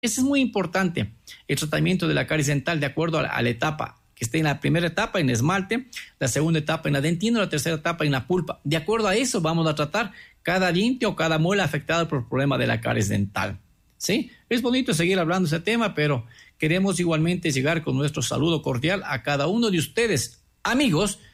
Eso es muy importante, el tratamiento de la caries dental de acuerdo a la etapa, que esté en la primera etapa en esmalte, la segunda etapa en la dentina, la tercera etapa en la pulpa. De acuerdo a eso vamos a tratar cada diente o cada muela afectada por el problema de la caries dental. ¿Sí? Es bonito seguir hablando de ese tema, pero queremos igualmente llegar con nuestro saludo cordial a cada uno de ustedes, amigos,